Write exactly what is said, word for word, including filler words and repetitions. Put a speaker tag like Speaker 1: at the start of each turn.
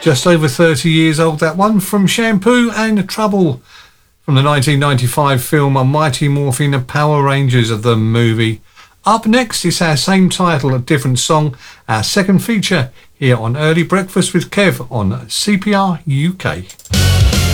Speaker 1: Just over thirty years old, that one, from Shampoo and Trouble, from the nineteen ninety-five film Mighty Morphin Power Rangers of the movie. Up next is our same title, a different song, our second feature here on Early Breakfast with Kev on C P R U K.